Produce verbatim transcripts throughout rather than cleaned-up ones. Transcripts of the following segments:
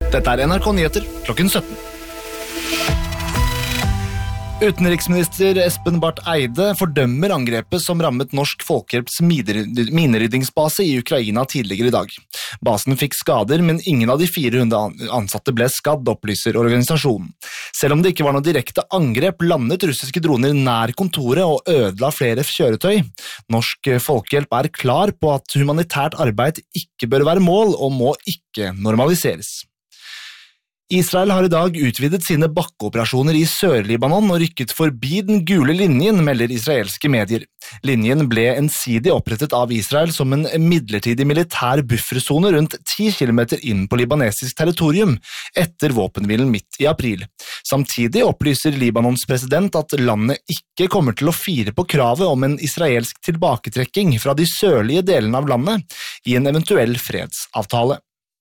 Dette er N R K Nyheter klokken sytten. Utenriksminister Espen Barth Eide fordømmer angrepet som rammet Norsk Folkehjelps mineryddingsbase i Ukraina tidligere i dag. Basen fikk skader, men ingen av de fire hundre ansatte ble skadd, opplyser organisasjonen. Selv om det ikke var noe direkte angrep, landet russiske droner nær kontoret og ødela flere kjøretøy. Norsk Folkehjelp er klar på at humanitært arbeid ikke bør være mål og må ikke normaliseres. Israel har i dag utvidet sine bakkeoperasjoner i Sør-Libanon og rykket forbi den gule linjen, melder israelske medier. Linjen ble ensidig opprettet av Israel som en midlertidig militær buffersone rundt ti kilometer inn på libanesisk territorium, etter våpenhvilen midt i april. Samtidig opplyser Libanons president at landet ikke kommer til å fire på kravet om en israelsk tilbaketrekking fra de sørlige delene av landet i en eventuell fredsavtale.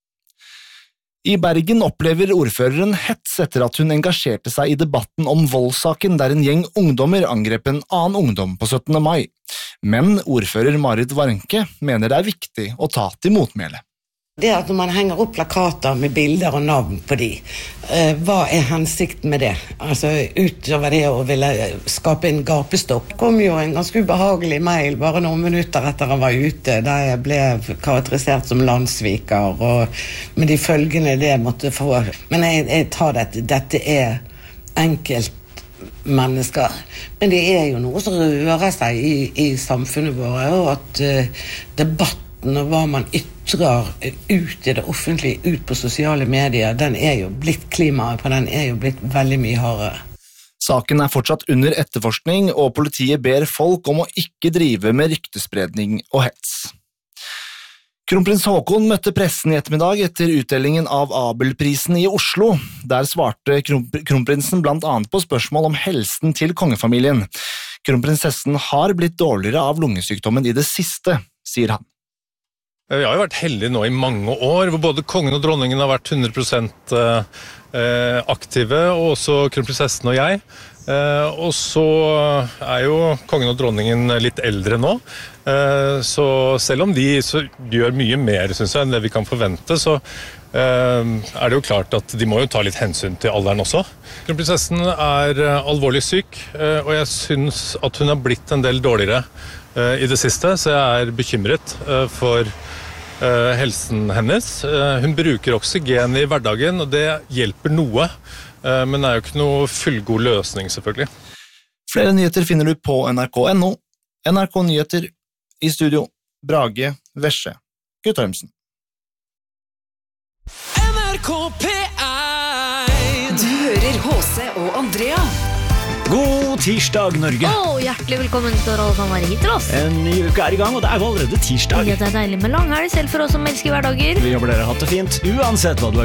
I Bergen opplever ordføreren hets etter at hun engasjerte seg i debatten om voldssaken der en gjeng ungdommer angrep en annen ungdom på syttende mai. Men ordfører Marit Warnke mener det er viktig å ta til motmæle. Det at når man henger opp plakater med bilder og navn på de, eh, hva er hensikten med det? Altså utover det å ville skape en gapestokk. Det kom jo en ganske ubehagelig mail bare noen minutter etter han var ute, der jeg ble karakterisert som landssviker, og med de følgene det måtte få. Men jeg, jeg tar det, dette er enkelt mennesker. Men det er jo noe som rører seg i, i samfunnet vårt, og at uh, debatten og hva man ytrer ut i det offentlige, ut på sosiale medier, den er jo blitt klimaet på, den er jo blitt veldig mye hardere. Saken er fortsatt under etterforskning, og politiet ber folk om å ikke drive med ryktespredning og hets. Kronprins Haakon møtte pressen i ettermiddag etter utdelingen av Abelprisen i Oslo. Der svarte kronprinsen blant annet på spørsmål om helsen til kongefamilien. Kronprinsessen har blitt dårligere av lungesykdommen i det siste, sier han. Vi har jo vært heldige nå i mange år, hvor både kongen og dronningen har vært hundre prosent aktive, og også kronprinsessen og jeg. Og så er jo kongen og dronningen litt eldre nå, så selv om de så gjør mye mer, synes jeg, enn det vi kan forvente, så er det jo klart at de må jo ta litt hensyn til alderen også. Kronprinsessen er alvorlig syk, og jeg synes at hun har blitt en del dårligere i det siste, så jeg er bekymret for uh, helsen hennes. Uh, hun bruker oksygen i hverdagen, og det hjelper noe, uh, men det er jo ikke noe fullgod løsning, selvfølgelig. Flere nyheter finner du på N R K punktum N O. N R K Nyheter i studio, Brage Vesje Guttormsen. N R K P én. Du hører H C og Andrea. God tirsdag, Norge! Åh, hjertelig velkommen til alle som er hit til oss. En ny uke er i gang, og det er jo allerede tirsdag. Ja, det er deilig med langhelg, selv for oss som elsker hverdager. Vi jobber dere hatt det fint, uansett hva du har